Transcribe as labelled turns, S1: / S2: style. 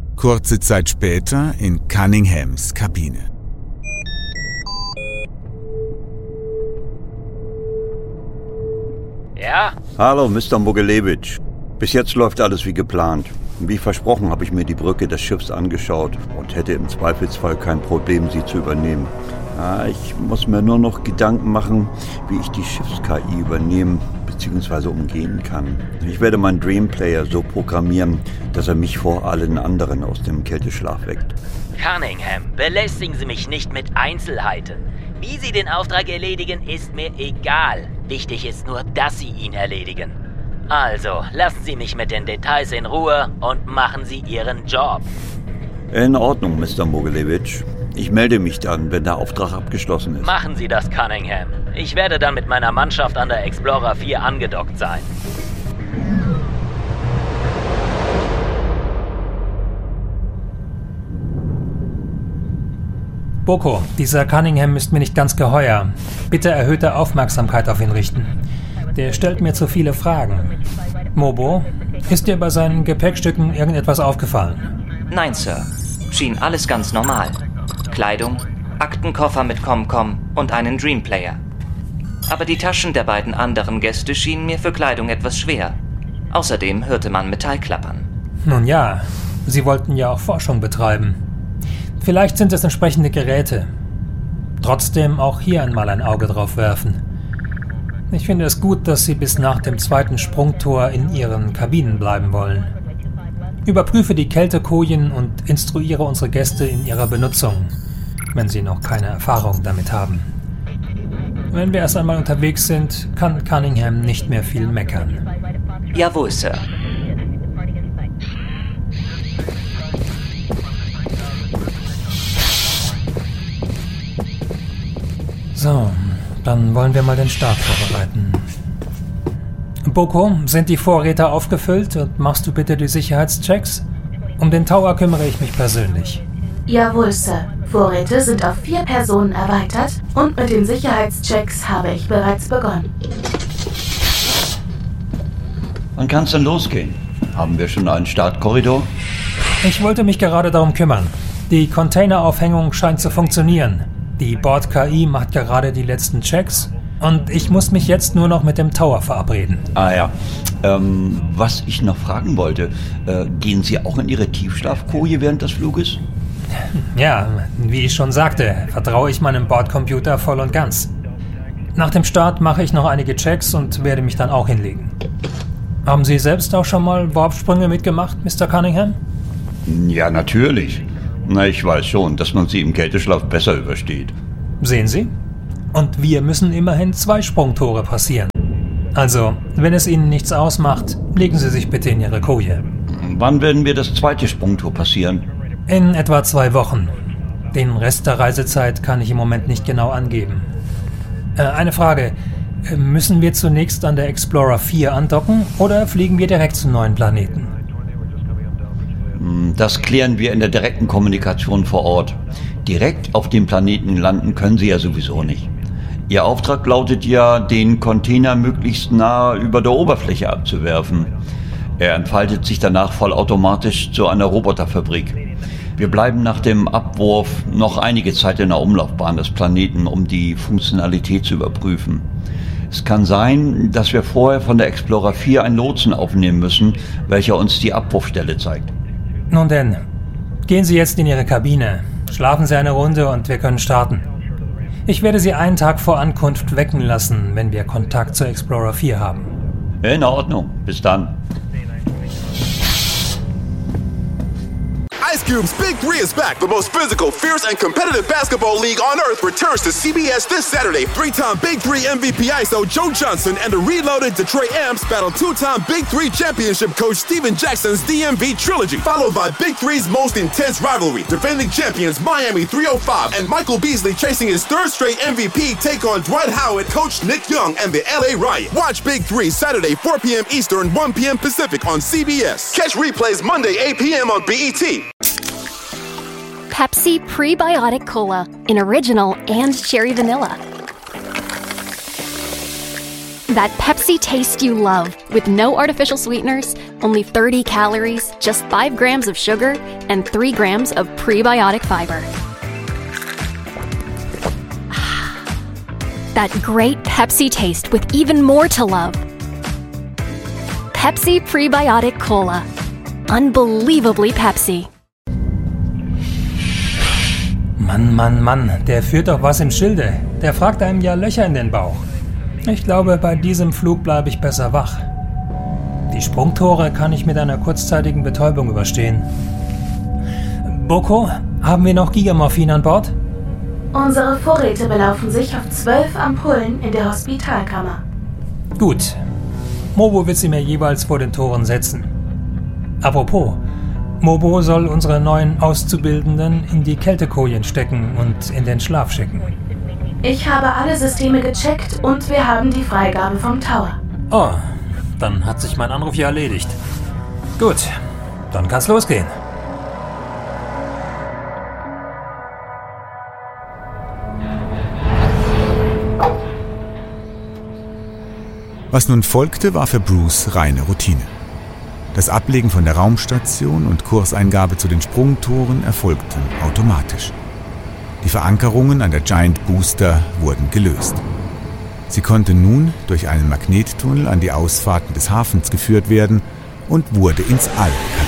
S1: Kurze Zeit später in Cunninghams Kabine.
S2: Ja?
S3: Hallo, Mr. Mogilewitsch. Bis jetzt läuft alles wie geplant. Wie versprochen habe ich mir die Brücke des Schiffs angeschaut und hätte im Zweifelsfall kein Problem, sie zu übernehmen. Ja, ich muss mir nur noch Gedanken machen, wie ich die Schiffs-KI übernehmen bzw. umgehen kann. Ich werde meinen Dream Player so programmieren, dass er mich vor allen anderen aus dem Kälteschlaf weckt.
S2: Cunningham, belästigen Sie mich nicht mit Einzelheiten. Wie Sie den Auftrag erledigen, ist mir egal. Wichtig ist nur, dass Sie ihn erledigen. Also, lassen Sie mich mit den Details in Ruhe und machen Sie Ihren Job.
S3: In Ordnung, Mr. Mogilewitsch. Ich melde mich dann, wenn der Auftrag abgeschlossen ist.
S2: Machen Sie das, Cunningham. Ich werde dann mit meiner Mannschaft an der Explorer 4 angedockt sein.
S4: Boko, dieser Cunningham ist mir nicht ganz geheuer. Bitte erhöhte Aufmerksamkeit auf ihn richten. Der stellt mir zu viele Fragen. Mobo, ist dir bei seinen Gepäckstücken irgendetwas aufgefallen?
S5: Nein, Sir. Schien alles ganz normal. Kleidung, Aktenkoffer mit ComCom und einen Dream Player. Aber die Taschen der beiden anderen Gäste schienen mir für Kleidung etwas schwer. Außerdem hörte man Metallklappern.
S4: Nun ja, sie wollten ja auch Forschung betreiben. Vielleicht sind es entsprechende Geräte. Trotzdem auch hier einmal ein Auge drauf werfen. Ich finde es gut, dass Sie bis nach dem zweiten Sprungtor in Ihren Kabinen bleiben wollen. Überprüfe die Kältekojen und instruiere unsere Gäste in ihrer Benutzung, wenn sie noch keine Erfahrung damit haben. Wenn wir erst einmal unterwegs sind, kann Cunningham nicht mehr viel meckern.
S5: Jawohl, Sir.
S4: So, dann wollen wir mal den Start vorbereiten. Boko, sind die Vorräte aufgefüllt und machst du bitte die Sicherheitschecks? Um den Tower kümmere ich mich persönlich.
S6: Jawohl, Sir. Vorräte sind auf 4 Personen erweitert und mit den Sicherheitschecks habe ich bereits begonnen.
S3: Wann kann es denn losgehen? Haben wir schon einen Startkorridor?
S4: Ich wollte mich gerade darum kümmern. Die Containeraufhängung scheint zu funktionieren. Die Bord-KI macht gerade die letzten Checks und ich muss mich jetzt nur noch mit dem Tower verabreden.
S3: Ah ja, was ich noch fragen wollte, gehen Sie auch in Ihre Tiefschlafkoje während des Fluges?
S4: Ja, wie ich schon sagte, vertraue ich meinem Bordcomputer voll und ganz. Nach dem Start mache ich noch einige Checks und werde mich dann auch hinlegen. Haben Sie selbst auch schon mal Warpsprünge mitgemacht, Mr. Cunningham?
S3: Ja, natürlich. Na, ich weiß schon, dass man sie im Kälteschlaf besser übersteht.
S4: Sehen Sie? Und wir müssen immerhin 2 Sprungtore passieren. Also, wenn es Ihnen nichts ausmacht, legen Sie sich bitte in Ihre Koje.
S3: Wann werden wir das zweite Sprungtor passieren?
S4: In etwa 2 Wochen. Den Rest der Reisezeit kann ich im Moment nicht genau angeben. Eine Frage. Müssen wir zunächst an der Explorer 4 andocken oder fliegen wir direkt zum neuen Planeten?
S3: Das klären wir in der direkten Kommunikation vor Ort. Direkt auf dem Planeten landen können Sie ja sowieso nicht. Ihr Auftrag lautet ja, den Container möglichst nah über der Oberfläche abzuwerfen. Er entfaltet sich danach vollautomatisch zu einer Roboterfabrik. Wir bleiben nach dem Abwurf noch einige Zeit in der Umlaufbahn des Planeten, um die Funktionalität zu überprüfen. Es kann sein, dass wir vorher von der Explorer 4 einen Lotsen aufnehmen müssen, welcher uns die Abwurfstelle zeigt.
S4: Nun denn, gehen Sie jetzt in Ihre Kabine, schlafen Sie eine Runde und wir können starten. Ich werde Sie einen Tag vor Ankunft wecken lassen, wenn wir Kontakt zur Explorer 4 haben.
S3: In Ordnung, bis dann.
S7: Ice Cube's Big Three is back. The most physical, fierce, and competitive basketball league on earth returns to CBS this Saturday. 3-time Big Three MVP ISO Joe Johnson and the reloaded Detroit Amps battle 2-time Big Three championship coach Steven Jackson's DMV trilogy, followed by Big Three's most intense rivalry. Defending champions Miami 305 and Michael Beasley chasing his 3rd straight MVP take on Dwight Howard, coach Nick Young, and the LA Riot. Watch Big Three Saturday 4 p.m. Eastern, 1 p.m. Pacific on CBS. Catch replays Monday 8 p.m. on BET.
S8: Pepsi Prebiotic Cola in original and cherry vanilla. That Pepsi taste you love, with no artificial sweeteners, only 30 calories, just 5 grams of sugar, and 3 grams of prebiotic fiber. That great Pepsi taste with even more to love. Pepsi Prebiotic Cola. Unbelievably Pepsi.
S4: Mann, der führt doch was im Schilde. Der fragt einem ja Löcher in den Bauch. Ich glaube, bei diesem Flug bleibe ich besser wach. Die Sprungtore kann ich mit einer kurzzeitigen Betäubung überstehen. Boko, haben wir noch Gigamorphin an Bord?
S6: Unsere Vorräte belaufen sich auf 12 Ampullen in der Hospitalkammer.
S4: Gut. Mobo wird sie mir jeweils vor den Toren setzen. Apropos, Mobo soll unsere neuen Auszubildenden in die Kältekojen stecken und in den Schlaf schicken.
S6: Ich habe alle Systeme gecheckt und wir haben die Freigabe vom Tower.
S4: Oh, dann hat sich mein Anruf ja erledigt. Gut, dann kann's losgehen.
S1: Was nun folgte, war für Bruce reine Routine. Das Ablegen von der Raumstation und Kurseingabe zu den Sprungtoren erfolgten automatisch. Die Verankerungen an der Giant Booster wurden gelöst. Sie konnte nun durch einen Magnettunnel an die Ausfahrten des Hafens geführt werden und wurde ins All